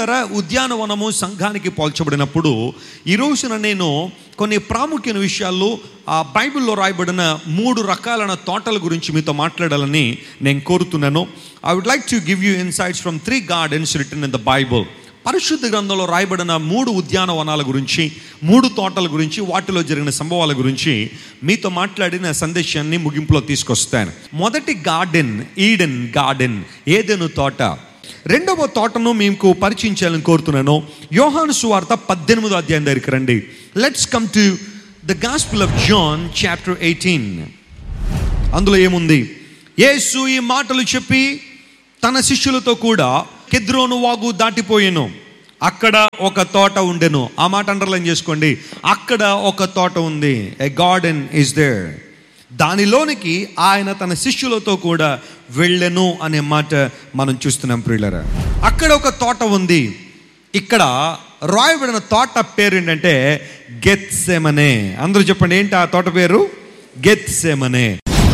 ప్రియులరా, ఉద్యానవనము సంఘానికి పోల్చబడినప్పుడు ఈ రోజున నేను కొన్ని ప్రాముఖ్యమైన విషయాలు ఆ బైబిల్లో రాయబడిన 3 రకాలైన తోటల గురించి మీతో మాట్లాడాలని నేను కోరుతున్నాను. I would like to give you insights from 3 gardens return in the Bible. పరిశుద్ధ గ్రంథంలో రాయబడిన 3 ఉద్యానవనాల గురించి, 3 తోటల గురించి, వాటిలో జరిగిన సంభవాల గురించి మీతో మాట్లాడిన సందేశాన్ని ముగింపులో తీసుకొస్తాను. మొదటి గార్డెన్ ఈడెన్ గార్డెన్, ఏదెను తోట. రెండవ తోటను మీకు పరిచయం చేయాలని కోరుతున్నాను. యోహాను సువార్త 18వ అధ్యాయం దగ్గరికి రండి. Let's come to the gospel of John chapter 18. అందులో ఏముంది? యేసు ఈ మాటలు చెప్పి తన శిష్యులతో కూడా కెద్రోను వాగు దాటిపోయాను. అక్కడ ఒక తోట ఉండెను. ఆ మాట అండర్లైన్ చేసుకోండి. అక్కడ ఒక తోట ఉంది. A garden is there. దానిలోనికి ఆయన తన శిష్యులతో కూడా వెళ్ళెను అనే మాట మనం చూస్తున్నాం ప్రియులరా. అక్కడ ఒక తోట ఉంది. ఇక్కడ రాయబడిన తోట పేరు ఏంటంటే గెత్సెమనే. అందరూ చెప్పండి, ఏంటి ఆ తోట పేరు? గెత్సెమనే.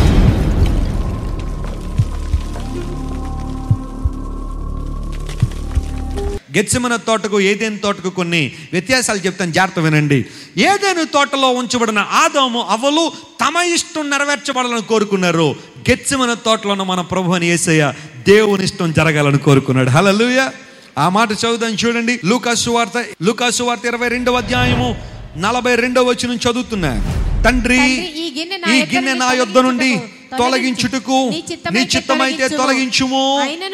గెత్సెమనే తోటకు ఏదెను తోటకు కొన్ని వ్యత్యాసాలు చెప్తాను, జాగ్రత్త వినండి. ఏదెను తోటలో ఉంచబడిన ఆదాము అవ్వలు తమ ఇష్టం నెరవేర్చబడాలని కోరుకున్నారు. గెత్సెమనే తోటలోనే మన ప్రభు అని యేసయ్య దేవుని ఇష్టం జరగాలని కోరుకున్నాడు. హల్లెలూయా. ఆ మాట చదువుదాం చూడండి. లూకా సువార్త 22వ అధ్యాయము 42వ వచనం చదువుతున్నా. తండ్రి, ఈ గిన్నె నా యొద్ద నుండి తొలగించుటకు నీ చిత్తమైతే తొలగించుము, అయినను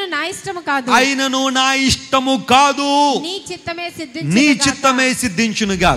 నా ఇష్టము కాదు, నీ చిత్తమే సిద్ధించునుగా.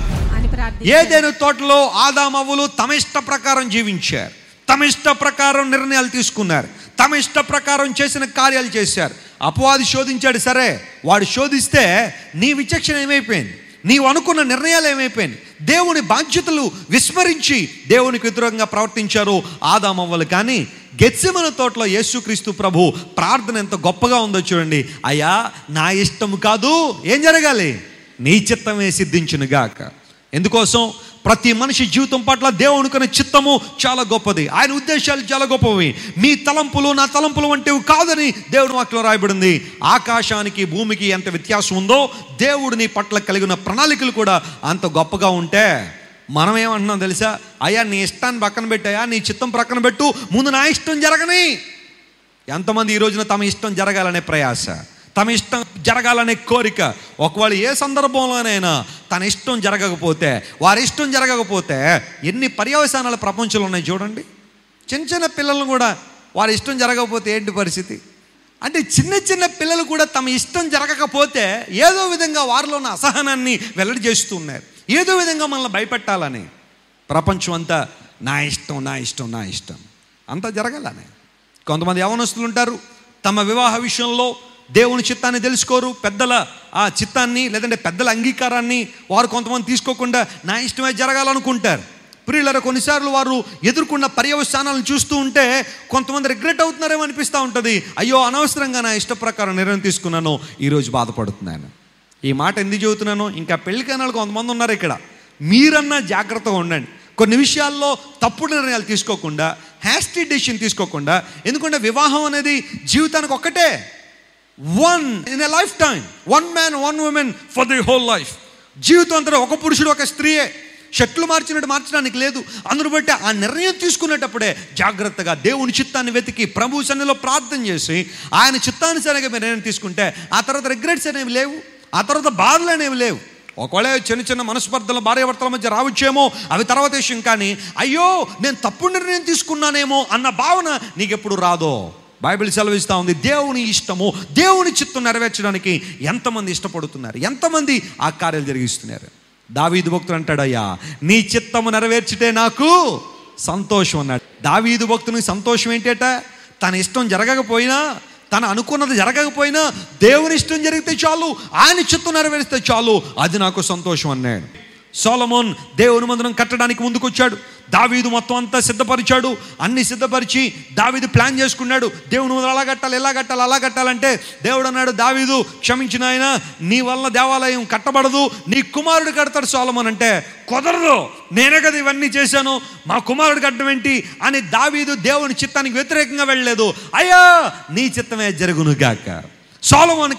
ఏదైనా తోటలో ఆదామవ్వలు తమ ఇష్ట ప్రకారం జీవించారు, తమ ఇష్ట ప్రకారం నిర్ణయాలు తీసుకున్నారు, తమ ఇష్ట ప్రకారం చేసిన కార్యాలు చేశారు. అపవాది శోధించాడు. సరే, వాడు శోధిస్తే నీ విచక్షణ ఏమైపోయింది? నీవు అనుకున్న నిర్ణయాలు ఏమైపోయింది? దేవుని బాధ్యతలు విస్మరించి దేవునికి వ్యతిరేకంగా ప్రవర్తించారు ఆదామవ్వలు. కానీ గెత్సెమనే తోటలో యేసుక్రీస్తు ప్రభు ప్రార్థన ఎంత గొప్పగా ఉందో చూడండి. అయ్యా, నా ఇష్టము కాదు, ఏం జరగాలి? నీ చిత్తమే సిద్ధించునుగాక. ఎందుకోసం? ప్రతి మనిషి జీవితం పట్ల దేవునికున్న చిత్తము చాలా గొప్పది. ఆయన ఉద్దేశాలు చాలా గొప్పవి. మీ తలంపులు నా తలంపులు వంటివి కాదని దేవుని వాక్యంలో రాయబడింది. ఆకాశానికి భూమికి ఎంత వ్యత్యాసం ఉందో దేవుడు నీ పట్ల కలిగిన ప్రణాళికలు కూడా అంత గొప్పగా ఉంటే మనం ఏమంటున్నాం తెలుసా? అయ్యా, నీ ఇష్టాన్ని పక్కన పెట్టాయా, నీ చిత్తం పక్కన పెట్టు, ముందు నా ఇష్టం జరగని. ఎంతమంది ఈ రోజున తమ ఇష్టం జరగాలనే ప్రయాస, తమ ఇష్టం జరగాలనే కోరిక. ఒకవేళ ఏ సందర్భంలోనైనా తన ఇష్టం జరగకపోతే, వారి ఇష్టం జరగకపోతే ఎన్ని పర్యవసానాలు ప్రపంచంలో ఉన్నాయి చూడండి. చిన్న చిన్న పిల్లలను కూడా వారి ఇష్టం జరగకపోతే ఏంటి పరిస్థితి? అంటే చిన్న చిన్న పిల్లలు కూడా తమ ఇష్టం జరగకపోతే ఏదో విధంగా వారిలో ఉన్న అసహనాన్ని వెల్లడి చేస్తూ ఉన్నారు. ఏదో విధంగా మనల్ని భయపెట్టాలని ప్రపంచం అంతా నా ఇష్టం నా ఇష్టం నా ఇష్టం అంతా జరగాలని. కొంతమంది యవనస్తులు ఉంటారు, తమ వివాహ విషయంలో దేవుని చిత్తాన్ని తెలుసుకోరు. పెద్దల ఆ చిత్తాన్ని లేదంటే పెద్దల అంగీకారాన్ని వారు కొంతమంది తీసుకోకుండా నా ఇష్టమే జరగాలనుకుంటారు. ప్రియులరా, కొన్నిసార్లు వారు ఎదుర్కొన్న పర్యవసానాలను చూస్తూ ఉంటే కొంతమంది రిగ్రెట్ అవుతున్నారేమో అనిపిస్తూ ఉంటుంది. అయ్యో, అనవసరంగా నా ఇష్ట ప్రకారం నిర్ణయం తీసుకున్నాను, ఈరోజు బాధపడుతున్నాను. ఈ మాట ఎందుకు చెబుతున్నాను? ఇంకా పెళ్ళికైన కొంతమంది ఉన్నారు ఇక్కడ. మీరన్నా జాగ్రత్తగా ఉండండి. కొన్ని విషయాల్లో తప్పుడు నిర్ణయాలు తీసుకోకుండా, హ్యాస్టీ డెసిషన్ తీసుకోకుండా. ఎందుకంటే వివాహం అనేది జీవితానికి ఒక్కటే, one in a life time, one man one women for the whole life. జీవితం అంతా ఒక పురుషుడు ఒక స్త్రీయే. షర్ట్లు మార్చినట్టు మార్చడానికి లేదు. అందును బట్టి ఆ నిర్ణయం తీసుకునేటప్పుడే జాగ్రత్తగా దేవుని చిత్తాన్ని వెతికి ప్రభు సన్నిధిలో ప్రార్థన చేసి ఆయన చిత్తానుసారంగా మీరు నిర్ణయం తీసుకుంటే ఆ తర్వాత రిగ్రెట్స్ అనేవి లేవు, ఆ తర్వాత బాధలు అనేవి లేవు. ఒకవేళ చిన్న చిన్న మనస్పర్ధలు భార్యాభర్తల మధ్య రావచ్చేమో, అవి తర్వాత విషయం. కానీ అయ్యో, నేను తప్పుడు నిర్ణయం తీసుకున్నానేమో అన్న భావన నీకెప్పుడు రాదో. బైబిల్ సెలవిస్తూ ఉంది, దేవుని ఇష్టము, దేవుని చిత్తం నెరవేర్చడానికి ఎంతమంది ఇష్టపడుతున్నారు, ఎంతమంది ఆ కార్యాలు జరిగిస్తున్నారు. దావీదు భక్తుడు అంటాడు, అయ్యా, నీ చిత్తము నెరవేర్చితే నాకు సంతోషం అన్నాడు. దావీదు భక్తునికి సంతోషం ఏంటట? తన ఇష్టం జరగకపోయినా, తను అనుకున్నది జరగకపోయినా దేవుని ఇష్టం జరిగితే చాలు, ఆయన చిత్తం నెరవేరిస్తే చాలు, అది నాకు సంతోషం అన్నాడు. సొలొమోన్ దేవుని మందిరం కట్టడానికి ముందుకు వచ్చాడు. దావీదు మొత్తం అంతా సిద్ధపరిచాడు. అన్ని సిద్ధపరిచి దావీదు ప్లాన్ చేసుకున్నాడు. దేవుని మందిరం అలా కట్టాలి, ఎలా కట్టాలి, అలా కట్టాలంటే దేవుడు అన్నాడు, దావీదు క్షమించిన ఆయన, నీ వల్ల దేవాలయం కట్టబడదు, నీ కుమారుడు కడతాడు. సొలొమోన్ అంటే కుదరదు, నేనే కదా ఇవన్నీ చేశాను, మా కుమారుడు కట్టడం ఏంటి అని దావీదు దేవుని చిత్తానికి వ్యతిరేకంగా వెళ్ళలేదు. అయ్యా, నీ చిత్తమే జరుగునుగాక. సొలొమోను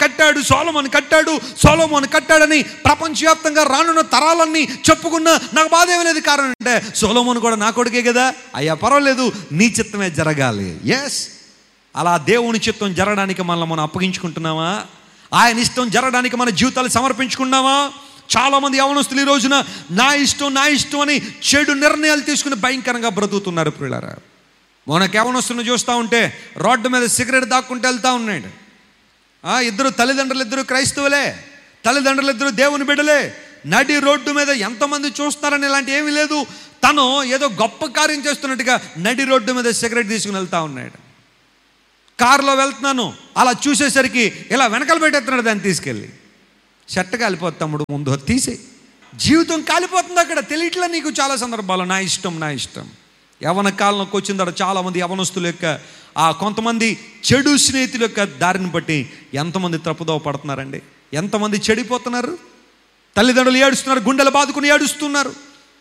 కట్టాడని ప్రపంచవ్యాప్తంగా రానున్న తరాలన్నీ చెప్పుకున్నా నాకు బాధ ఏమీ లేదు. కారణం అంటే సొలొమోను కూడా నా కొడుకే కదా. అయ్యా పర్వాలేదు, నీ చిత్తమే జరగాలి. ఎస్, అలా దేవుని చిత్తం జరగడానికి మనం అప్పగించుకుంటున్నామా? ఆయన ఇష్టం జరగడానికి మన జీవితాలు సమర్పించుకున్నామా? చాలామంది యవనస్తులు ఈ రోజున నా ఇష్టం అని చెడు నిర్ణయాలు తీసుకుని భయంకరంగా బ్రతుకుతున్నారు. ప్రియులారా, మనకు యవనస్తులను చూస్తూ ఉంటే రోడ్డు మీద సిగరెట్ దాక్కుంటూ వెళ్తూ ఉన్నాడు. తల్లిదండ్రులు క్రైస్తవులే, తల్లిదండ్రులు దేవుని బిడ్డలే. నడి రోడ్డు మీద ఎంతమంది చూస్తున్నారని ఇలాంటి ఏమీ లేదు. తను ఏదో గొప్ప కార్యం చేస్తున్నట్టుగా నడి రోడ్డు మీద సిగరెట్ తీసుకుని వెళ్తూ ఉన్నాడు. కారులో వెళ్తున్నాను, అలా చూసేసరికి ఇలా వెనకాల పెట్టేస్తున్నాడు. దాన్ని తీసుకెళ్ళి చెట్ట కాలిపోతుంది. తమ్ముడు ముందు తీసి జీవితం కాలిపోతుంది అక్కడ. తెలియట్లే నీకు చాలా సందర్భాలు నా ఇష్టం. యవన కాలంలోకి వచ్చిన తర్వాత చాలామంది యవనస్తుల యొక్క కొంతమంది చెడు స్నేహితుల యొక్క దారిని బట్టి ఎంతమంది తప్పుదోవ పడుతున్నారండి, ఎంతమంది చెడిపోతున్నారు. తల్లిదండ్రులు ఏడుస్తున్నారు, గుండెలు బాదుకుని ఏడుస్తున్నారు.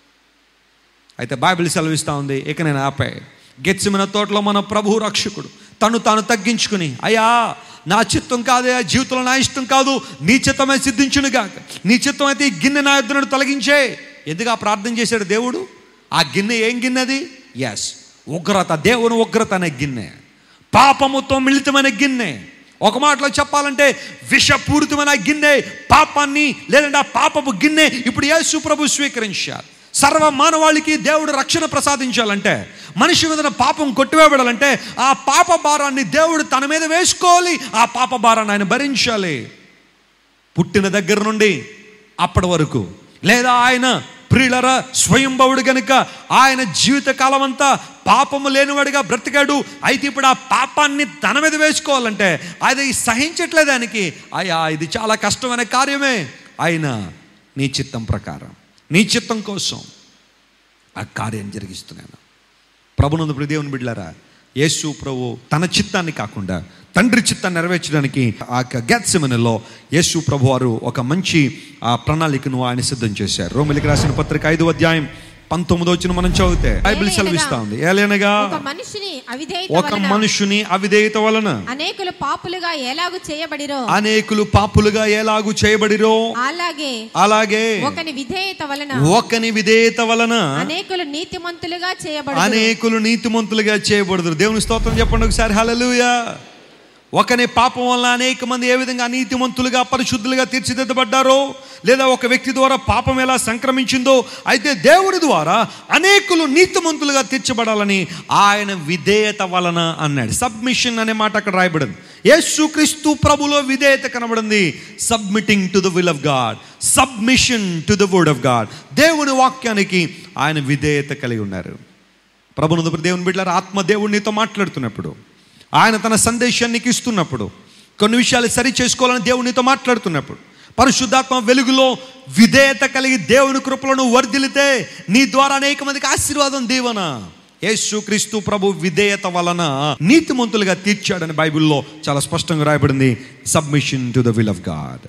అయితే బైబిల్ సెలవిస్తూ ఉంది, ఇక నేను ఆపే. గెత్సెమనే తోటలో మన ప్రభు రక్షకుడు తాను తగ్గించుకుని, అయ్యా నా చిత్తం కాదే, జీవితంలో నా ఇష్టం కాదు, నీ చిత్తమే సిద్ధించునుగాక. నీ చిత్తం అయితే ఈ గిన్నె నా యొద్ద నుండి తొలగించే. ఎందుకు ప్రార్థన చేశాడు దేవుడు? ఆ గిన్నె ఏం గిన్నె అది? ఎస్, ఉగ్రత, దేవుని ఉగ్రత అనే గిన్నె, పాపముతో మిళితమైన గిన్నె. ఒక మాటలో చెప్పాలంటే విషపూరితమైన గిన్నె, పాపాన్ని లేదంటే ఆ పాపపు గిన్నె ఇప్పుడు యేసు ప్రభు స్వీకరించారు. సర్వ మానవాళికి దేవుడు రక్షణ ప్రసాదించాలంటే, మనిషి మీద పాపం కొట్టివేయబడాలంటే ఆ పాప భారాన్ని దేవుడు తన మీద వేసుకోవాలి. ఆ పాప భారాన్ని ఆయన భరించాలి. పుట్టిన దగ్గర నుండి అప్పటి వరకు, లేదా ఆయన ప్రియులరా స్వయంభవుడు గనుక ఆయన జీవిత కాలం అంతా పాపము లేనివాడిగా బ్రతికాడు. అయితే ఇప్పుడు ఆ పాపాన్ని తన మీద వేసుకోవాలంటే అది సహించట్లేదు ఆయనకి. అయ్యా ఇది చాలా కష్టమైన కార్యమే. అయినా నీ చిత్తం ప్రకారం, నీ చిత్తం కోసం ఆ కార్యం జరిగిస్తున్నాను. ప్రభునందు ప్రియ దేవుని బిడ్డలారా, యేసు ప్రభు తన చిత్తాన్ని కాకుండా తండ్రి చిత్తాన్ని నెరవేర్చడానికి ఆ గెత్సెమనేలో యేసు ప్రభు వారు ఒక మంచి ప్రణాళికను ఆయన సిద్ధం చేశారు. రోమీయులకు రాసిన పత్రిక 5వ అధ్యాయం 19వ వచనం మనం చదివితే బైబిల్ సెలవిస్తా ఉంది, ఏలైనగా ఒక మనుషుని అవిధేయత వలన అనేకులు పాపులుగా ఎలాగు చేయబడిరో అలాగే ఒకని విధేయత వలన అనేకులు నీతిమంతులుగా చేయబడుదురు. దేవుని స్తోత్రం చెప్పండి ఒకసారి, హల్లెలూయా. ఒకని పాపం వల్ల అనేక మంది ఏ విధంగా నీతిమంతులుగా పరిశుద్ధులుగా తీర్చిదిద్దబడ్డారో, లేదా ఒక వ్యక్తి ద్వారా పాపం ఎలా సంక్రమించిందో, అయితే దేవుడి ద్వారా అనేకులు నీతిమంతులుగా తీర్చబడాలని ఆయన విధేయత వలన అన్నాడు. సబ్మిషన్ అనే మాట అక్కడ రాయబడింది. యేసుక్రీస్తు ప్రభులో విధేయత కనబడింది. Submitting to the will of God, submission to the word of God. దేవుని వాక్యానికి ఆయన విధేయత కలిగి ఉన్నారు. ప్రభునందు దేవుని బిడ్డలారా, ఆత్మ దేవుడు నీతో మాట్లాడుతున్నప్పుడు, ఆయన తన సందేశాన్ని ఇస్తున్నప్పుడు, కొన్ని విషయాలు సరి చేసుకోవాలని దేవునితో మాట్లాడుతున్నప్పుడు, పరిశుద్ధాత్మ వెలుగులో విధేయత కలిగి దేవుని కృపలను వర్ధిల్లితే నీ ద్వారా అనేక మందికి ఆశీర్వాదం, దీవెన. యేసుక్రీస్తు ప్రభు విధేయత వలన నీతిమంతులుగా తీర్చాడని బైబిల్లో చాలా స్పష్టంగా రాయబడింది. Submission to the will of God.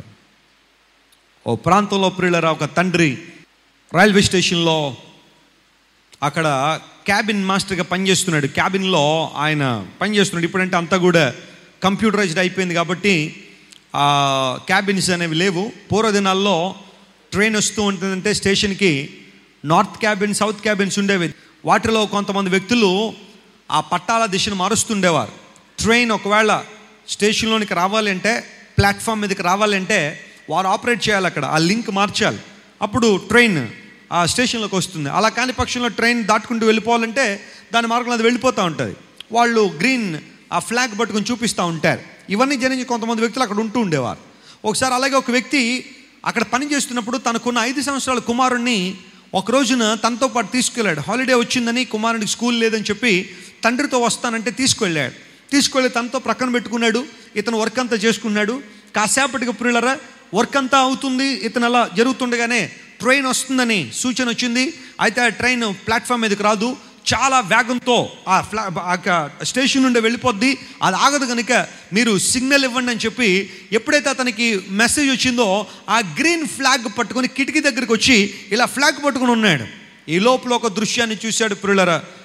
ఓ ప్రాంతంలో ప్రియులరా, ఒక తండ్రి రైల్వే స్టేషన్లో అక్కడ క్యాబిన్ మాస్టర్గా పనిచేస్తున్నాడు. క్యాబిన్లో ఆయన పనిచేస్తున్నాడు. ఇప్పుడంటే అంతా కూడా కంప్యూటరైజ్డ్ అయిపోయింది కాబట్టి క్యాబిన్స్ అనేవి లేవు. పూర్వదినాల్లో ట్రైన్ వస్తూ ఉంటుందంటే స్టేషన్కి నార్త్ క్యాబిన్, సౌత్ క్యాబిన్స్ ఉండేవి. వాటిలో కొంతమంది వ్యక్తులు ఆ పట్టాల దిశను మారుస్తుండేవారు. ట్రైన్ ఒకవేళ స్టేషన్లోనికి రావాలి అంటే, ప్లాట్ఫామ్ మీదకి రావాలంటే వారు ఆపరేట్ చేయాలి, అక్కడ ఆ లింక్ మార్చాలి, అప్పుడు ట్రైన్ ఆ స్టేషన్లోకి వస్తుంది. అలా కాని పక్షంలో ట్రైన్ దాటుకుంటూ వెళ్ళిపోవాలంటే దాని మార్గంలో అది వెళ్ళిపోతూ ఉంటుంది. వాళ్ళు గ్రీన్ ఆ ఫ్లాగ్ పట్టుకొని చూపిస్తూ ఉంటారు. ఇవన్నీ జరిగి కొంతమంది వ్యక్తులు అక్కడ ఉంటూ ఉండేవారు. ఒకసారి అలాగే ఒక వ్యక్తి అక్కడ పని చేస్తున్నప్పుడు తనకున్న 5 సంవత్సరాల కుమారుణ్ణి ఒక రోజున తనతో పాటు తీసుకెళ్ళాడు. హాలిడే వచ్చిందని, కుమారుడికి స్కూల్ లేదని చెప్పి తండ్రితో వస్తానంటే తీసుకెళ్ళి తనతో ప్రక్కన పెట్టుకున్నాడు. ఇతను వర్క్ అంతా చేసుకున్నాడు. కాసేపటికి ప్రియులరా వర్క్ అంతా అవుతుంది. ఇతను అలా జరుగుతుండగానే ట్రైన్ వస్తుందని సూచన వచ్చింది. అయితే ఆ ట్రైన్ ప్లాట్ఫామ్ మీదకి రాదు, చాలా వేగంతో ఆ స్టేషన్ నుండి వెళ్ళిపోద్ది. అది ఆగదు కనుక మీరు సిగ్నల్ ఇవ్వండి అని చెప్పి ఎప్పుడైతే అతనికి మెసేజ్ వచ్చిందో ఆ గ్రీన్ ఫ్లాగ్ పట్టుకొని కిటికీ దగ్గరికి వచ్చి ఇలా ఫ్లాగ్ పట్టుకుని ఉన్నాడు. ఈ లోపల ఒక దృశ్యాన్ని చూశాడు ప్రియులరా.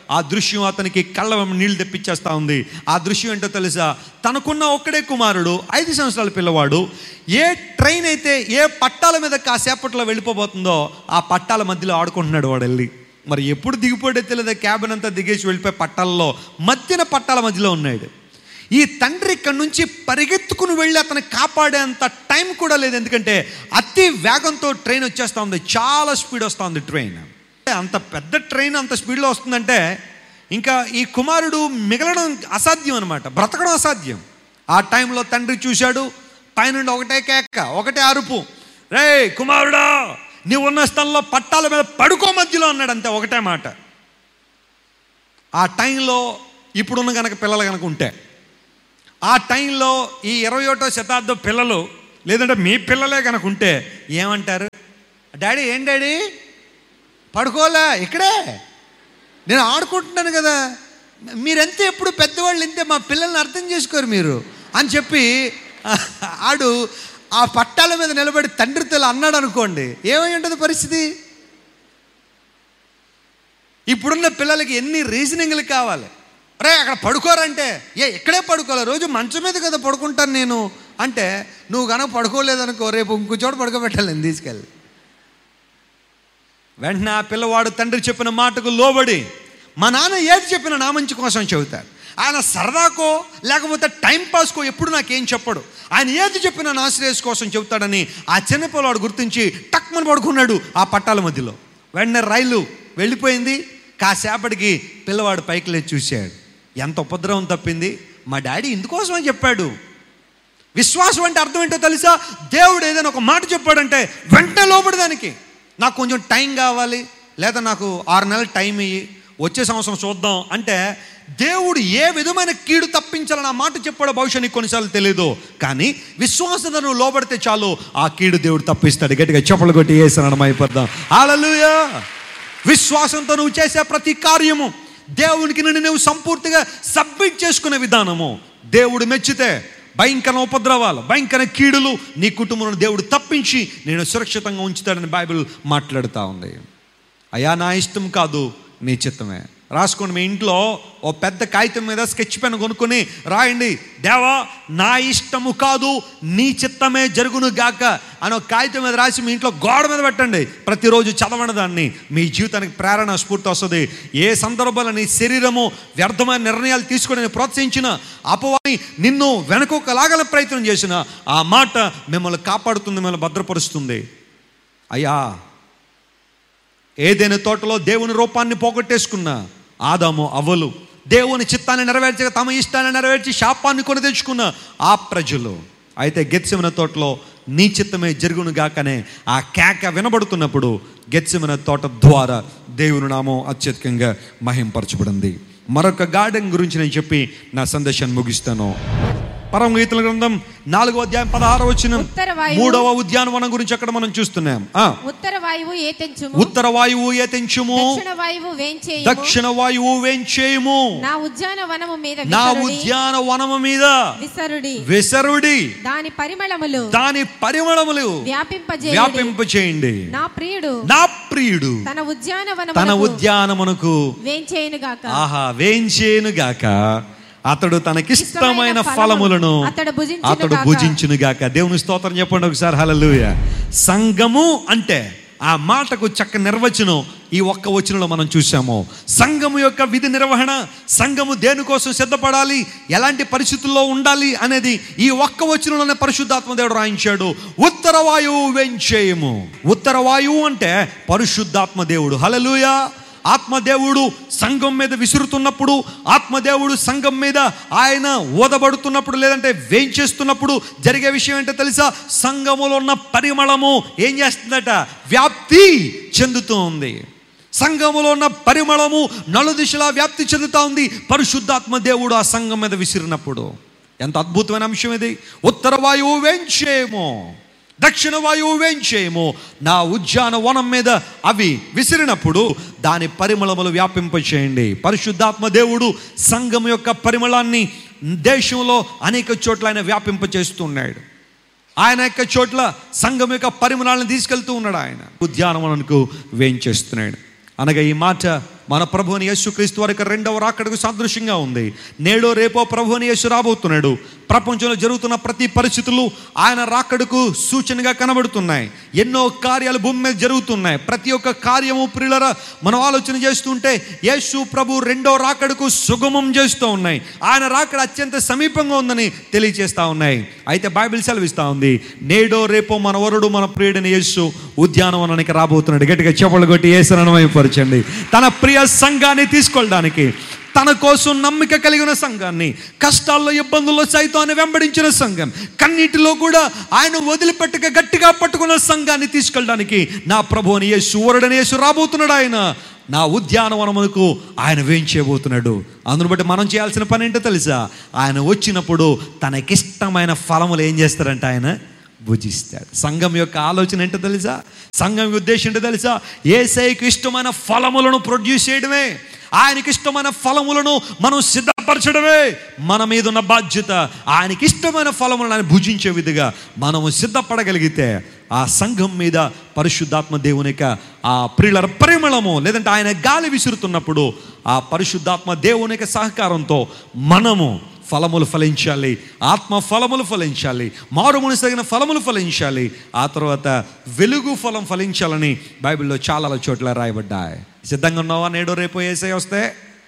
ఆ దృశ్యం అతనికి కళ్ళ నీళ్ళు తెప్పించేస్తూ ఉంది. ఆ దృశ్యం ఏంటో తెలుసా? తనకున్న ఒక్కడే కుమారుడు, 5 సంవత్సరాల పిల్లవాడు. ఏ ట్రైన్ అయితే ఏ పట్టాల మీద కాసేపట్లో వెళ్ళిపోబోతుందో ఆ పట్టాల మధ్యలో ఆడుకుంటున్నాడు వాడు వెళ్ళి. మరి ఎప్పుడు దిగిపోతే తెలియదు, క్యాబిన్ అంతా దిగేసి వెళ్ళిపోయి పట్టాలలో పట్టాల మధ్యలో ఉన్నాడు. ఈ తండ్రి ఇక్కడి నుంచి పరిగెత్తుకుని వెళ్ళి అతను కాపాడేంత టైం కూడా లేదు. ఎందుకంటే అతి వేగంతో ట్రైన్ వచ్చేస్తూ ఉంది, చాలా స్పీడ్ వస్తూ ఉంది ట్రైన్. అంత పెద్ద ట్రైన్ అంత స్పీడ్లో వస్తుందంటే ఇంకా ఈ కుమారుడు మిగలడం అసాధ్యం అనమాట, బ్రతకడం అసాధ్యం. ఆ టైంలో తండ్రి చూశాడు, పైనుండి ఒకటే కేక, ఒకటే అరుపు, రే కుమారుడా నీవు ఉన్న స్థలంలో పట్టాల మీద పడుకో మధ్యలో అన్నాడు. అంతే, ఒకటే మాట. ఆ టైంలో ఇప్పుడున్న కనుక పిల్లలు కనుక ఉంటే, ఆ టైంలో ఈ 21వ శతాబ్దం పిల్లలు లేదంటే మీ పిల్లలే కనుక ఉంటే ఏమంటారు? డాడీ ఏం డాడీ పడుకోలే, ఇక్కడే నేను ఆడుకుంటున్నాను కదా, మీరంతే ఎప్పుడు పెద్దవాళ్ళు ఇంతే, మా పిల్లల్ని అర్థం చేసుకోరు మీరు అని చెప్పి ఆడు ఆ పట్టాల మీద నిలబడి తండ్రితో అన్నాడు అనుకోండి, ఏమై ఉంటుంది పరిస్థితి? ఇప్పుడున్న పిల్లలకి ఎన్ని రీజనింగ్లు కావాలి. రే అక్కడ పడుకోరంటే, ఇక్కడే పడుకోలే, రోజు మంచం మీద కదా పడుకుంటాను నేను అంటే, నువ్వు కనుక పడుకోలేదనుకో రేపు ఇంకో చోట పడుకోబెట్టాలి నేను తీసుకెళ్ళి. వెంటనే ఆ పిల్లవాడు తండ్రి చెప్పిన మాటకు లోబడి, మా నాన్న ఏది చెప్పినా నా మంచి కోసం చెబుతాడు. ఆయన సరదాకో లేకపోతే టైంపాస్కో ఎప్పుడు నాకేం చెప్పడు, ఆయన ఏది చెప్పినా నా శ్రేయస్ కోసం చెబుతాడని ఆ చిన్న పిల్లవాడు గుర్తించి టక్మని పడుకున్నాడు ఆ పట్టాల మధ్యలో. వెంటనే రైలు వెళ్ళిపోయింది. కాసేపటికి పిల్లవాడు పైకి లేచి చూశాడు, ఎంత ఉపద్రవం తప్పింది, మా డాడీ ఇందుకోసమని చెప్పాడు. విశ్వాసం అంటే అర్థం ఏంటో తెలుసా? దేవుడు ఏదైనా ఒక మాట చెప్పాడంటే వెంటనే లోబడి దానికి. నాకు కొంచెం టైం కావాలి, లేదా నాకు 6 నెలలు టైం ఇయ్యి, వచ్చే సంవత్సరం చూద్దాం అంటే, దేవుడు ఏ విధమైన కీడు తప్పించాలని ఆ మాట చెప్పాడో బహుశా నీకు కొన్నిసార్లు తెలియదు. కానీ విశ్వాసంతో నువ్వు లోబడితే చాలు, ఆ కీడు దేవుడు తప్పిస్తాడు. గట్టిగా చప్పలు కొట్టి యేసునామమున మహిమపడదాం. హల్లెలూయా. విశ్వాసంతో నువ్వు చేసే ప్రతి కార్యము, దేవునికి నువ్వు సంపూర్తిగా సబ్మిట్ చేసుకునే విధానము దేవుడు మెచ్చితే భయంకర ఉపద్రవాలు, భయంకర కీడులు నీ కుటుంబంలో దేవుడు తప్పించి నేను సురక్షితంగా ఉంచుతాడని బైబిల్ మాట్లాడుతూ ఉంది. అయ్యా నా ఇష్టం కాదు నీ చిత్తమే. రాసుకోండి, మీ ఇంట్లో ఓ పెద్ద కాగితం మీద స్కెచ్ పెన్ కొనుక్కొని రాయండి, దేవా నా ఇష్టము కాదు నీ చిత్తమే జరుగును గాక అని ఒక కాగితం మీద రాసి మీ ఇంట్లో గోడ మీద పెట్టండి. ప్రతిరోజు చదవండి దాన్ని. మీ జీవితానికి ప్రేరణ, స్ఫూర్తి వస్తుంది. ఏ సందర్భంలో నీ శరీరము వ్యర్థమైన నిర్ణయాలు తీసుకొని ప్రోత్సహించిన, అపవాది నిన్ను వెనకొకలాగల ప్రయత్నం చేసిన, ఆ మాట మిమ్మల్ని కాపాడుతుంది, మిమ్మల్ని భద్రపరుస్తుంది. అయ్యా ఏదైనా తోటలో దేవుని రూపాన్ని పోగొట్టేసుకున్న ఆదాము అవ్వలు దేవుని చిత్తాన్ని నెరవేర్చక తమ ఇష్టాన్ని నెరవేర్చి శాపాన్ని కొని తెచ్చుకున్న ఆ ప్రజలు. అయితే గెత్సెమనే తోటలో నీ చిత్తమే జరుగును గాకనే ఆ కేక వినబడుతున్నప్పుడు గెత్సెమనే తోట ద్వారా దేవుని నామం అత్యధికంగా మహింపరచబడింది. మరొక గార్డెన్ గురించి నేను చెప్పి నా సందేశాన్ని ముగిస్తాను. పరమగీతల గ్రంథం 4వ అధ్యాయం 16వ వచనం, 3వ ఉద్యానవనం గురించి అక్కడ మనం చూస్తున్నాం. ఉత్తర వాయువు ఏతెంచుము, దక్షిణ వాయువు వేంచేయుము, నా ఉద్యానవనము మీద విసరుడి, దాని పరిమళములు వ్యాపింపచేయండి. నా ప్రియుడు తన ఉద్యానవనమునకు వేంచేయును గాక, అతడు తనకిష్టమైన ఫలములను అతడు భుజించును గాక. దేవుని స్తోత్రం చెప్పండి ఒకసారి. హల్లెలూయా. సంఘము అంటే ఆ మాటకు చక్క నిర్వచనం ఈ ఒక్క వచనంలో మనం చూసాము. సంఘము యొక్క విధి నిర్వహణ, సంఘము దేనికోసం సిద్ధపడాలి, ఎలాంటి పరిస్థితుల్లో ఉండాలి అనేది ఈ ఒక్క వచనంలోనే పరిశుద్ధాత్మ దేవుడు రాయించాడు. ఉత్తర వాయువు వేంచేయము. ఉత్తర వాయువు అంటే పరిశుద్ధాత్మ దేవుడు. హల్లెలూయా. ఆత్మదేవుడు సంఘం మీద విసురుతున్నప్పుడు, ఆత్మదేవుడు సంఘం మీద ఆయన ఓదబడుతున్నప్పుడు, లేదంటే వేంచేస్తున్నప్పుడు జరిగే విషయం ఏంటో తెలుసా? సంఘములో ఉన్న పరిమళము ఏం చేస్తుందట? వ్యాప్తి చెందుతూ ఉంది. సంఘములో ఉన్న పరిమళము నలుదిశలా వ్యాప్తి చెందుతూ ఉంది పరిశుద్ధాత్మ దేవుడు ఆ సంఘం మీద విసిరినప్పుడు. ఎంత అద్భుతమైన అంశం ఇది. ఉత్తర వాయువు వేంచేయము, దక్షిణ వాయువు వేంచేయము, నా ఉద్యానవనం మీద అవి విసిరినప్పుడు దాని పరిమళములు వ్యాపింపచేయండి. పరిశుద్ధాత్మ దేవుడు సంఘం యొక్క పరిమళాన్ని దేశంలో అనేక చోట్ల ఆయన వ్యాపింపచేస్తున్నాడు. ఆయన యొక్క చోట్ల సంఘం యొక్క పరిమళాలను తీసుకెళ్తూ ఉన్నాడు. ఆయన ఉద్యానవనంకు వేంచేస్తున్నాడు. అనగా ఈ మాట మన ప్రభువుని యేసుక్రీస్తు వారి రెండవ రాకడకు సాదృశ్యంగా ఉంది. నేడో రేపో ప్రభువుని యేసు రాబోతున్నాడు. ప్రపంచంలో జరుగుతున్న ప్రతి పరిస్థితులు ఆయన రాకడకు సూచనగా కనబడుతున్నాయి. ఎన్నో కార్యాలు భూమి మీద జరుగుతున్నాయి. ప్రతి ఒక్క కార్యము ప్రియులారా మనం ఆలోచన చేస్తుంటే యేసు ప్రభు రెండో రాకడకు సుగమం చేస్తూ ఉన్నాయి. ఆయన రాకడ అత్యంత సమీపంగా ఉందని తెలియజేస్తూ ఉన్నాయి. అయితే బైబిల్ సెలవిస్తూ ఉంది, నేడో రేపో మన వరుడు మన ప్రియుడైన యేసు ఉద్యానవనానికి రాబోతున్నాడు. గట్టిగా చెప్పలు కొట్టి యేసును మహిమపరచండి. తన ప్రియ సంఘాన్ని తీసుకెళ్ళడానికి, తన కోసం నమ్మిక కలిగిన సంఘాన్ని, కష్టాల్లో ఇబ్బందుల్లో సైతాన్ని వెంబడించిన సంఘం, కన్నీటిలో కూడా ఆయన వదిలిపెట్టక గట్టిగా పట్టుకున్న సంఘాన్ని తీసుకెళ్ళడానికి నా ప్రభువుని యేసు వరుడైన యేసు రాబోతున్నాడు. ఆయన నా ఉద్యానవనమునకు ఆయన వేయించేయబోతున్నాడు. అందును బట్టి మనం చేయాల్సిన పని ఏంటో తెలుసా? ఆయన వచ్చినప్పుడు తనకిష్టమైన ఫలములు ఏం చేస్తారంట? ఆయన భుజిస్తాడు. సంఘం యొక్క ఆలోచన ఏంటో తెలుసా? సంఘం ఉద్దేశం ఏంటో తెలుసా? యేసయ్యకు ఇష్టమైన ఫలములను ప్రొడ్యూస్ చేయడమే, ఆయనకి ఇష్టమైన ఫలములను మనం సిద్ధపరచడమే మన మీద ఉన్న బాధ్యత. ఆయనకి ఇష్టమైన ఫలములను ఆయన భుజించే విధంగా మనము సిద్ధపడగలిగితే ఆ సంఘం మీద పరిశుద్ధాత్మ దేవుని యొక్క ఆ ప్రియుల పరిమళము, లేదంటే ఆయన గాలి విసురుతున్నప్పుడు ఆ పరిశుద్ధాత్మ దేవుని యొక్క సహకారంతో మనము ఫలములు ఫలించాలి, ఆత్మ ఫలములు ఫలించాలి, మారు మనసు తగిన ఫలములు ఫలించాలి, ఆ తర్వాత వెలుగు ఫలం ఫలించాలని బైబిల్లో చాలా చోట్ల రాయబడ్డాయి. సిద్ధంగా ఉన్నావా? నేడో రేపు యేసయ్య వస్తే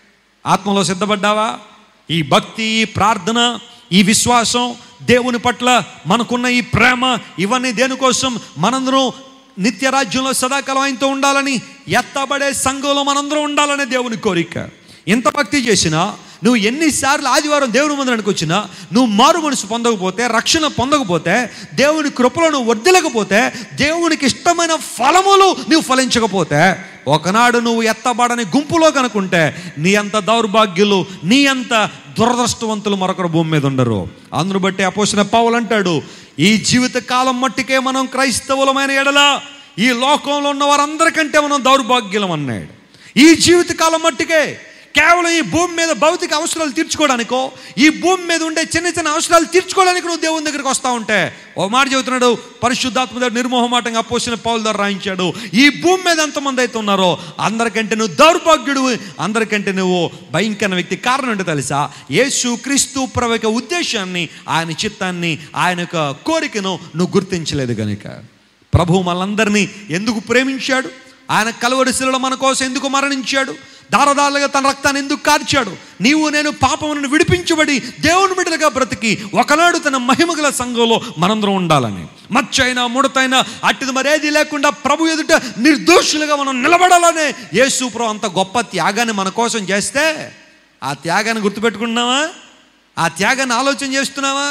ఆత్మలో సిద్ధపడ్డావా? ఈ భక్తి, ఈ ప్రార్థన, ఈ విశ్వాసం, దేవుని పట్ల మనకున్న ఈ ప్రేమ, ఇవన్నీ దేనికోసం? మనందరం నిత్య రాజ్యంలో సదాకాలం ఆయనతో ఉండాలని, ఎత్తబడే సంఘంలో మనందరం ఉండాలనే దేవుని కోరిక. ఎంత భక్తి చేసినా, నువ్వు ఎన్నిసార్లు ఆదివారం దేవుని మందిరానికి వచ్చినా, నువ్వు మారు మనసు పొందకపోతే, రక్షణ పొందకపోతే, దేవుని కృపలో నువ్వు వర్ధిల్లకపోతే, దేవునికి ఇష్టమైన ఫలములు నువ్వు ఫలించకపోతే, ఒకనాడు నువ్వు ఎత్తబడని గుంపులో కనుకుంటే నీ అంత దౌర్భాగ్యులు, నీ అంత దురదృష్టవంతులు మరొకరు భూమి మీద ఉండరు. అందును బట్టి అపోస్తలుడైన పౌలు అంటాడు, ఈ జీవిత కాలం మట్టికే మనం క్రైస్తవులమైన ఎడల ఈ లోకంలో ఉన్న వారందరికంటే మనం దౌర్భాగ్యులం అన్నాడు. ఈ జీవిత కాలం మట్టికే కేవలం ఈ భూమి మీద భౌతిక అవసరాలు తీర్చుకోవడానికో, ఈ భూమి మీద ఉండే చిన్న చిన్న అవసరాలు తీర్చుకోవడానికి నువ్వు దేవుని దగ్గరికి వస్తూ ఉంటే, ఓ మాట చెబుతున్నాడు పరిశుద్ధాత్మ దగ్గర నిర్మోహమాటంగా అపోస్తలుడైన పౌలు ద్వారా రాయించాడు, ఈ భూమి మీద ఎంతమంది అయితే ఉన్నారో అందరికంటే నువ్వు దౌర్భాగ్యుడు, అందరికంటే నువ్వు భయంకర వ్యక్తి. కారణం ఏంటో తెలుసా? యేసు క్రీస్తు ప్రభు యొక్క ఉద్దేశాన్ని, ఆయన చిత్తాన్ని, ఆయన యొక్క కోరికను నువ్వు గుర్తించలేదు కనుక. ప్రభువు మనందరినీ ఎందుకు ప్రేమించాడు? ఆయన కలువరి శిలువలో మన కోసం ఎందుకు మరణించాడు? దారదారులుగా తన రక్తాన్ని ఎందుకు కార్చాడు? నీవు నేను పాపమును విడిపించబడి దేవుని బిడ్డలుగా బ్రతికి ఒకనాడు తన మహిమగల సంఘంలో మనందరం ఉండాలని, మచ్చైనా ముడతైనా అట్టిది మరేది లేకుండా ప్రభు ఎదుట నిర్దోషులుగా మనం నిలబడాలనే యేసు ప్రభు అంత గొప్ప త్యాగాన్ని మన కోసం చేస్తే, ఆ త్యాగాన్ని గుర్తుపెట్టుకుంటున్నావా? ఆ త్యాగాన్ని ఆలోచన చేస్తున్నావా?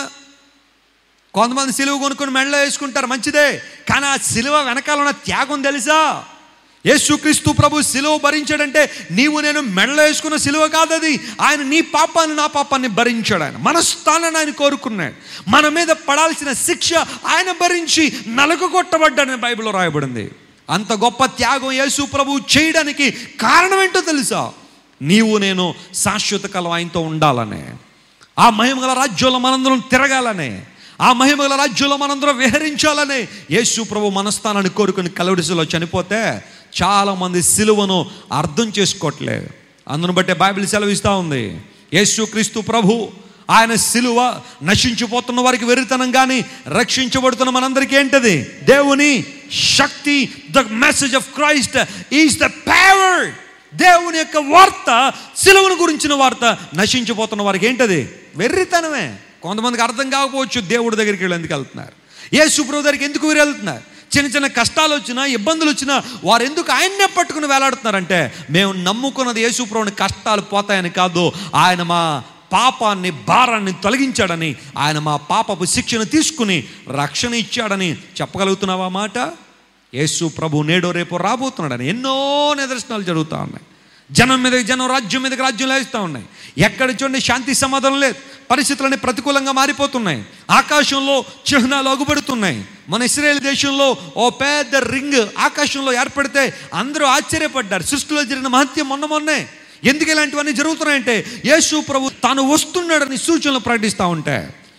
కొంతమంది సిలువ కొనుక్కొని మెడలో వేసుకుంటారు, మంచిదే, కానీ ఆ సిలువ వెనకాల ఉన్న త్యాగం తెలుసా? యేసుక్రీస్తు ప్రభు సిలువ భరించాడంటే నీవు నేను మెడలో వేసుకున్న సిలువ కాదది. ఆయన నీ పాపాన్ని, నా పాపాన్ని భరించాడు. ఆయన మన స్థానాన్ని ఆయన కోరుకున్నాడు. మన మీద పడాల్సిన శిక్ష ఆయన భరించి నలగొట్టబడ్డాడని బైబిల్లో రాయబడింది. అంత గొప్ప త్యాగం యేసు ప్రభు చేయడానికి కారణం ఏంటో తెలుసా? నీవు నేను శాశ్వత కాలం ఆయనతో ఉండాలనే, ఆ మహిమగల రాజ్యంలో మనందరం తిరగాలనే, ఆ మహిమగల రాజ్యంలో మనందరం విహరించాలనే యేసు ప్రభు మన స్థానాన్ని కోరుకుని కలువరి శిలువలో చనిపోతే చాలామంది సిలువను అర్థం చేసుకోవట్లేదు. అందును బట్టే బైబిల్ సెలవిస్తూ ఉంది, యేసుక్రీస్తు ప్రభు ఆయన సిలువ నశించిపోతున్న వారికి వెర్రితనం, కానీ రక్షించబడుతున్న మనందరికీ ఏంటది? దేవుని శక్తి. The message of Christ is the power. దేవుని యొక్క వార్త, సిలువను గురించిన వార్త నశించిపోతున్న వారికి ఏంటది? వెర్రితనమే. కొంతమందికి అర్థం కాకపోవచ్చు దేవుడి దగ్గరికి వీళ్ళు ఎందుకు వెళ్తున్నారు, యేసు ప్రభు దగ్గరికి ఎందుకు వీరు వెళ్తున్నారు. చిన్న చిన్న కష్టాలు వచ్చినా, ఇబ్బందులు వచ్చినా వారు ఎందుకు ఆయన్నే పట్టుకుని వేలాడుతున్నారంటే, మేము నమ్ముకున్నది యేసు ప్రభుని కష్టాలు పోతాయని కాదు, ఆయన మా పాపాన్ని, భారాన్ని తొలగించాడని, ఆయన మా పాపపు శిక్షను తీసుకుని రక్షణ ఇచ్చాడని చెప్పగలుగుతున్నావా మాట? యేసు ప్రభు నేడో రేపు రాబోతున్నాడని ఎన్నో నిదర్శనాలు జరుగుతూ ఉన్నాయి. జనం మీదకి జనం, రాజ్యం మీదకి రాజ్యం లేస్తూ ఉన్నాయి. ఎక్కడ చూడండి శాంతి సమాధానం లేదు. పరిస్థితులన్నీ ప్రతికూలంగా మారిపోతున్నాయి. ఆకాశంలో చిహ్నాలు అగుపడుతున్నాయి. మన ఇశ్రాయేల్ దేశంలో ఓ పెద్ద రింగ్ ఆకాశంలో ఏర్పడితే అందరూ ఆశ్చర్యపడ్డారు. సృష్టిలో జరిగిన మహత్యం మొన్నే. ఎందుకు ఇలాంటివన్నీ జరుగుతున్నాయంటే యేసు ప్రభు తాను వస్తున్నాడని సూచనలు ప్రకటిస్తూ ఉంటే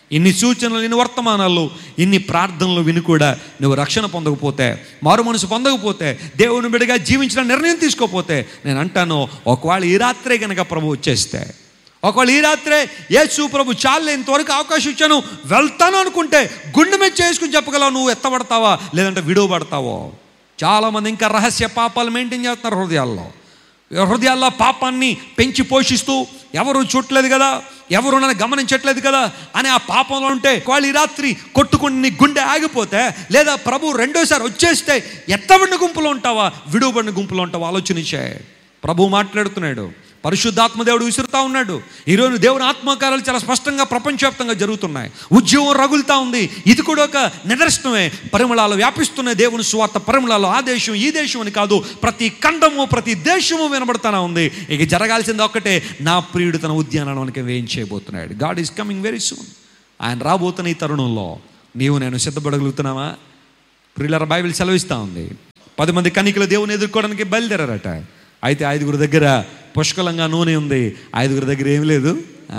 ఇన్ని సూచనలు, ఇన్ని వర్తమానాలు, ఇన్ని ప్రార్థనలు విని కూడా నువ్వు రక్షణ పొందకపోతే, మారు మనసు పొందకపోతే, దేవుని బిడ్డగా జీవించిన నిర్ణయం తీసుకోకపోతే, నేను అంటాను, ఒకవేళ ఈ రాత్రే కనుక ప్రభు వచ్చేస్తే, ఒకవేళ ఈ రాత్రే యేసు ప్రభు చాలే ఇంతవరకు అవకాశం ఇచ్చాను వెళ్తాను అనుకుంటే, గుండె మీద చేసుకుని చెప్పగలవు, నువ్వు ఎత్తబడతావా లేదంటే విడువబడతావో. చాలామంది ఇంకా రహస్య పాపాలు మెయింటైన్ చేస్తున్నారు హృదయాల్లో పాపాన్ని పెంచి పోషిస్తూ, ఎవరు చూడలేదు కదా, ఎవరు నన్ను గమనించట్లేదు కదా అని ఆ పాపంలో ఉంటే, వాళ్ళు ఈ రాత్రి కొట్టుకుని నీ గుండె ఆగిపోతే, లేదా ప్రభు రెండోసారి వచ్చేస్తే ఎత్తబడిన గుంపులో ఉంటావా విడువబడిన గుంపులో ఉంటావా ఆలోచనిచ్చే. ప్రభు మాట్లాడుతున్నాడు, పరిశుద్ధాత్మ దేవుడు విసురుతా ఉన్నాడు. ఈరోజు దేవుని ఆత్మకార్యాలు చాలా స్పష్టంగా ప్రపంచవ్యాప్తంగా జరుగుతున్నాయి. ఉద్యోగం రగులుతా ఉంది. ఇది కూడా ఒక నిదర్శనమే. పరిమళాలు వ్యాపిస్తున్నాయి, దేవుని సువార్త పరిమళాలు. ఆ దేశం ఈ దేశం అని కాదు, ప్రతి ఖండము ప్రతి దేశము వినబడతానే ఉంది. ఇక జరగాల్సింది ఒక్కటే, నా ప్రియుడు తన ఉద్యానవనానికి వేయించేయబోతున్నాడు. God is coming very soon. ఆయన రాబోతున్న ఈ తరుణంలో నీవు నేను సిద్ధపడగలుగుతున్నావా? ప్రియులారా, బైబిల్ సెలవిస్తూ ఉంది, 10 మంది కన్యకలు దేవుని ఎదుర్కోవడానికి బయలుదేరారట. అయితే 5 దగ్గర పుష్కలంగా నూనె ఉంది, 5 దగ్గర ఏం లేదు.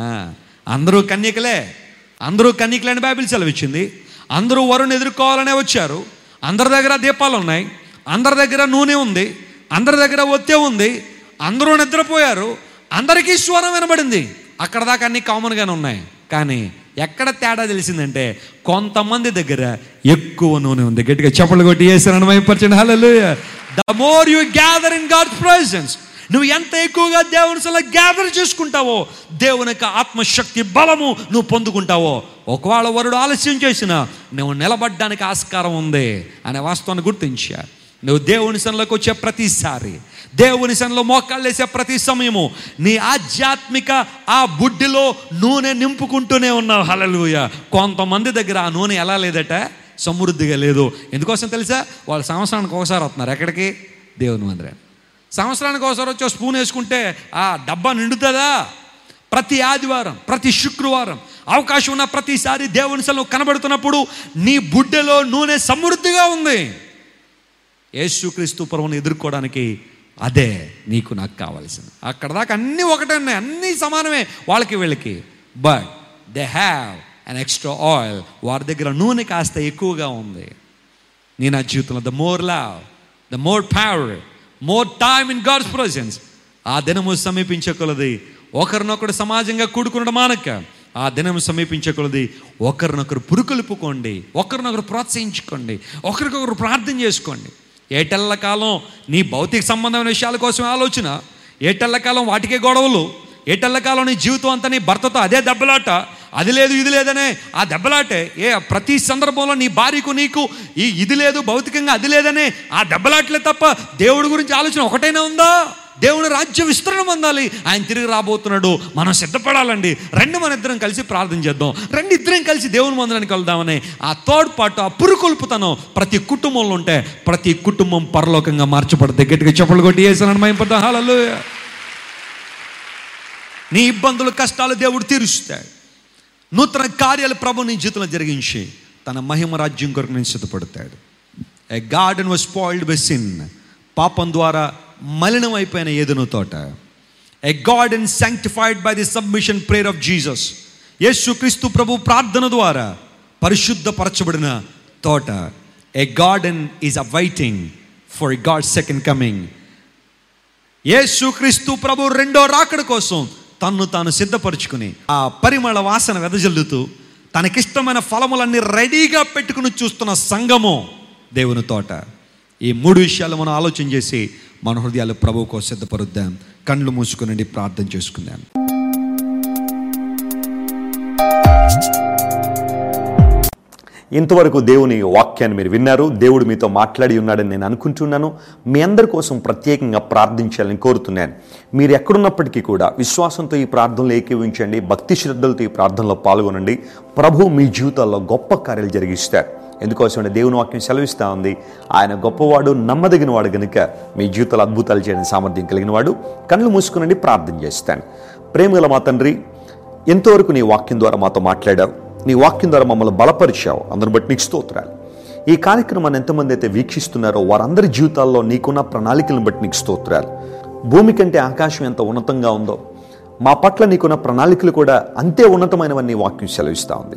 అందరూ కన్యకలే అని బైబిల్ సెలవిచ్చింది. అందరూ వరుణ్ ఎదుర్కోవాలనే వచ్చారు. అందరి దగ్గర దీపాలు ఉన్నాయి, అందరి దగ్గర నూనె ఉంది, అందరి దగ్గర ఒత్తే ఉంది. అందరూ నిద్రపోయారు, అందరికీ స్వరం వినబడింది. అక్కడ దాకా అన్నీ కామన్గానే ఉన్నాయి. కానీ ఎక్కడ తేడా తెలిసిందంటే, కొంతమంది దగ్గర ఎక్కువ నూనె ఉంది. గట్టిగా చప్పట్లు కొట్టి యేసుని మహిమపరచండి. హల్లెలూయా. The more you gather in God's presence, నువ్వు ఎంత ఎక్కువగా దేవుని సన్నిధిలో గ్యాదర్ చేసుకుంటావో, దేవుని యొక్క ఆత్మశక్తి బలము నువ్వు పొందుకుంటావో. ఒకవేళ వరుడు ఆలస్యం చేసినా నువ్వు నిలబడ్డానికి ఆస్కారం ఉంది అనే వాస్తవాన్ని గుర్తించా. నువ్వు దేవుని సన్నిధిలోకి వచ్చే ప్రతిసారి, దేవుని సన్నిధిలో మోకాళ్ళు వేసే ప్రతి సమయము, నీ ఆధ్యాత్మిక ఆ బుడ్డిలో నూనె నింపుకుంటూనే ఉన్నావు. హల్లెలూయా. కొంతమంది దగ్గర ఆ నూనె ఎలా లేదట, సమృద్ధిగా లేదు. ఎందుకోసం తెలుసా? వాళ్ళు సంవత్సరానికి ఒకసారి వస్తున్నారు. ఎక్కడికి? దేవుని మందిరానికి. సంవత్సరానికి ఒకసారి వచ్చి స్పూన్ వేసుకుంటే ఆ డబ్బా నిండుతుందా? ప్రతి ఆదివారం, ప్రతి శుక్రవారం అవకాశం ఉన్న ప్రతిసారి దేవుని సన్నిధిలో కనబడుతున్నప్పుడు నీ బుడ్డెలో నూనె సమృద్ధిగా ఉంది. యేసుక్రీస్తు ప్రభువుని ఎదుర్కోవడానికి అదే నీకు నాకు కావాల్సింది. అక్కడ దాకా అన్నీ ఒకటే ఉన్నాయి, అన్నీ సమానమే వాళ్ళకి వీళ్ళకి. But they have and extra oil. వారి దగ్గర నూనె కాస్త ఎక్కువగా ఉంది. నీ నా జీవితంలో the more love, the more power, more time in God's presence. ఆ దినము సమీపించే కొలది ఒకరినొకరు సమాజంగా కూడుకునడం మానక, ఆ దినము సమీపించే కొలది ఒకరినొకరు పురుకొల్పుకోండి, ఒకరినొకరు ప్రోత్సహించుకోండి, ఒకరికొకరు ప్రార్థన చేసుకోండి. ఏటెళ్ల కాలం నీ భౌతిక సంబంధమైన విషయాల కోసం ఆలోచన, ఏటెళ్ల కాలం వాటికే గొడవలు, ఏటెళ్ల కాలం నీ జీవితం అంతా నీ భర్తతో అదే దెబ్బలాట, అది లేదు ఇది లేదనే ఆ దెబ్బలాటే. ప్రతి సందర్భంలో నీ భార్యకు నీకు ఇది లేదు, భౌతికంగా అది లేదనే ఆ దెబ్బలాట్లే తప్ప దేవుడి గురించి ఆలోచన ఒకటైనా ఉందా? దేవుని రాజ్య విస్తరణ పొందాలి, ఆయన తిరిగి రాబోతున్నాడు, మనం సిద్ధపడాలండి. మన ఇద్దరం కలిసి ప్రార్థన చేద్దాం, ఇద్దరం కలిసి దేవుని మందిరానికి వెళ్దామని ఆ థర్డ్ పార్ట్, ఆ పురుకొల్పుతనం ప్రతి కుటుంబంలో ఉంటే ప్రతి కుటుంబం పరలోకంగా మార్చబడుతుంది. గట్టిగా చప్పట్లు కొట్టి యేసుని మహిమపడదాం. హల్లెలూయా. నీ ఇబ్బందులు కష్టాలు దేవుడు తీరుస్తాడు. నూతన కార్యాలు ప్రభు నీ జీవితంలో జరిగించి తన మహిమ రాజ్యం కొరకు నేను సిద్ధపడతాడు. ఏ garden was spoiled by sin. పాపం ద్వారా మలినం అయిపోయిన ఏదెను తోట. ఏ garden sanctified by the submission prayer of Jesus. యేసుక్రీస్తు ప్రభు ప్రార్థన ద్వారా పరిశుద్ధపరచబడిన తోట. ఏ garden is awaiting for God's second coming. యేసుక్రీస్తు ప్రభు రెండో రాకడ కోసం తన్ను తాను సిద్ధపరుచుకుని ఆ పరిమళ వాసన వెదజల్లుతూ తనకిష్టమైన ఫలములన్నీ రెడీగా పెట్టుకుని చూస్తున్న సంఘము దేవుని తోట. ఈ 3 విషయాలు మనం ఆలోచన చేసి మన హృదయాలు ప్రభువు కోసం సిద్ధపరుద్దాం. కళ్ళు మూసుకునండి, ప్రార్థన చేసుకుందాం. ఇంతవరకు దేవుని వాక్యాన్ని మీరు విన్నారు. దేవుడు మీతో మాట్లాడి ఉన్నాడని నేను అనుకుంటున్నాను. మీ అందరి కోసం ప్రత్యేకంగా ప్రార్థించాలని కోరుతున్నాను. మీరు ఎక్కడున్నప్పటికీ కూడా విశ్వాసంతో ఈ ప్రార్థనలో ఏకీవించండి, భక్తి శ్రద్ధలతో ఈ ప్రార్థనలో పాల్గొనండి. ప్రభు మీ జీవితాల్లో గొప్ప కార్యాలు జరిగిస్తారు. ఎందుకోసమంటే దేవుని వాక్యం సెలవిస్తూ ఉంది, ఆయన గొప్పవాడు, నమ్మదగిన వాడు కనుక మీ జీవితాలు అద్భుతాలు చేయడానికి సామర్థ్యం కలిగిన వాడు. కళ్ళు మూసుకునండి, ప్రార్థన చేస్తాను. ప్రేమగల మా తండ్రి, ఎంతవరకు నీ వాక్యం ద్వారా మాతో మాట్లాడావు, నీ వాక్యం ద్వారా మమ్మల్ని బలపరిచావు, అందరిని బట్టి నీకు స్తోత్రాలు. ఈ కార్యక్రమాన్ని ఎంతమంది అయితే వీక్షిస్తున్నారో వారందరి జీవితాల్లో నీకున్న ప్రణాళికలను బట్టి నీకు స్తోత్రాలు. భూమి కంటే ఆకాశం ఎంత ఉన్నతంగా ఉందో మా పట్ల నీకున్న ప్రణాళికలు కూడా అంతే ఉన్నతమైనవన్నీ వాక్యం సెలవిస్తూ ఉంది.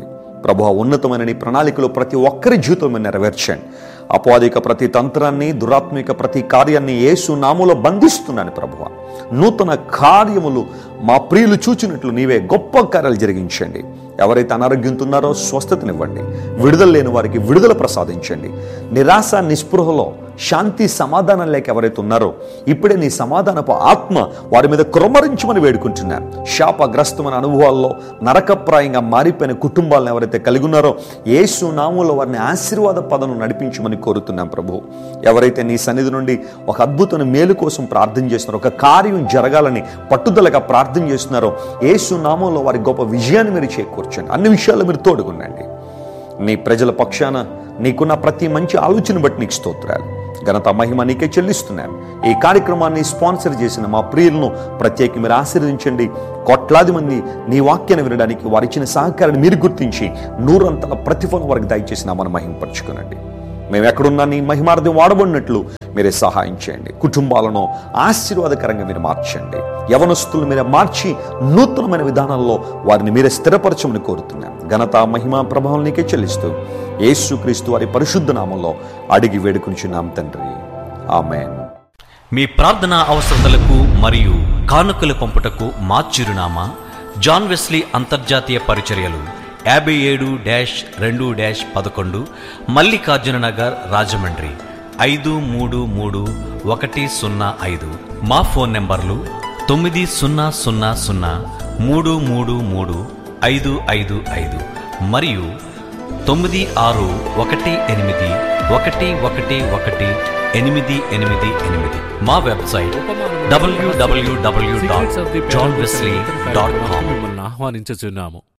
ప్రభువా, ఉన్నతమైన నీ ప్రణాళికలో ప్రతి ఒక్కరి జీవితం నెరవేర్చండి. అపవాదిక ప్రతి తంత్రాన్ని, దురాత్మిక ప్రతి కార్యాన్ని యేసు నామములో బంధిస్తున్నాను ప్రభువా. నూతన కార్యములు మా ప్రియులు చూచినట్లు నీవే గొప్ప కార్యాలు జరిగించండి. ఎవరైతే అనారోగ్యంతో ఉన్నారో స్వస్థతనివ్వండి. విడుదల లేని వారికి విడుదల ప్రసాదించండి. నిరాశ నిస్పృహలో శాంతి సమాధానం లేక ఎవరైతే ఉన్నారో ఇప్పుడే నీ సమాధానపు ఆత్మ వారి మీద క్రొమ్మరించమని వేడుకుంటున్నాను. శాపగ్రస్తమైన అనుభవాల్లో నరకప్రాయంగా మారిపోయిన కుటుంబాలను ఎవరైతే కలిగి ఉన్నారో యేసు నామములో వారిని ఆశీర్వాద పదను నడిపించమని కోరుతున్నాం ప్రభు. ఎవరైతే నీ సన్నిధి నుండి ఒక అద్భుతమైన మేలు కోసం ప్రార్థన చేస్తున్నారో, ఒక కార్యం జరగాలని పట్టుదలగా ప్రార్థన చేస్తున్నారో యేసు నామములో వారి గొప్ప విజయాన్ని మీరు చేకూర్చండి. అన్ని విషయాల్లో మీరు తోడుగుండండి. నీ ప్రజల పక్షాన నీకున్న ప్రతి మంచి ఆలోచన బట్టి నీకు స్తోత్రాలు, ఘనత, మహిమ నీకే చెల్లిస్తున్నాను. ఈ కార్యక్రమాన్ని స్పాన్సర్ చేసిన మా ప్రియులను ప్రత్యేకంగా మీరు ఆశీర్వదించండి. కోట్లాది మంది నీ వాక్యాన్ని వినడానికి వారు ఇచ్చిన సహకారాన్ని మీరు గుర్తించి 100 ప్రతిఫలం వారికి దయచేసి నామను మహిమపరచుకునండి. మేము ఎక్కడున్నా నీ మహిమార్థం వాడబడినట్లు మీరే సహాయం చేయండి. కుటుంబాలను ఆశీర్వాదకరంగా మీరు మార్చండి. యవనస్తులు మీరే మార్చి నూతనమైన విధానాల్లో వారిని మీరే స్థిరపరచమని కోరుతున్నాం. ఘనత, మహిమ, ప్రభావం నీకే చెల్లిస్తూ యేసుక్రీస్తు వారి పరిశుద్ధ నామంలో అడిగి వేడుకొనుచున్నాం తండ్రి, ఆమేన్. మీ ప్రార్థనా అవసరతలకు మరియు కానుకలు పంపుటకు మా చిరునామా జాన్ వెస్లీ అంతర్జాతీయ పరిచర్యలు 57-2-11 మల్లికార్జున నగర్, రాజమండ్రి 533105. మా ఫోన్ నెంబర్లు 9000333555 మరియు 9618111888. మా వెబ్సైట్ www.johnwesley.com. మిమ్మల్ని ఆహ్వానించుచున్నాము.